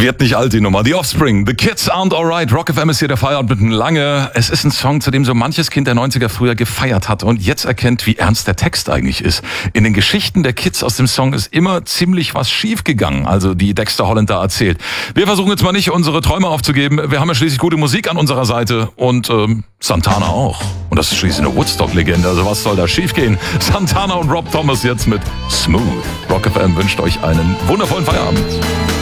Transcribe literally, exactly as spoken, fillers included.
Wird nicht alt, die Nummer. The Offspring, The Kids Aren't Alright. Rock F M ist hier der Feierabend mit Lange. Es ist ein Song, zu dem so manches Kind der neunziger früher gefeiert hat und jetzt erkennt, wie ernst der Text eigentlich ist. In den Geschichten der Kids aus dem Song ist immer ziemlich was schiefgegangen, also die Dexter Holland da erzählt. Wir versuchen jetzt mal nicht, unsere Träume aufzugeben. Wir haben ja schließlich gute Musik an unserer Seite und ähm, Santana auch. Und das ist schließlich eine Woodstock-Legende, also was soll da schiefgehen? Santana und Rob Thomas jetzt mit Smooth. Rock F M wünscht euch einen wundervollen Feierabend.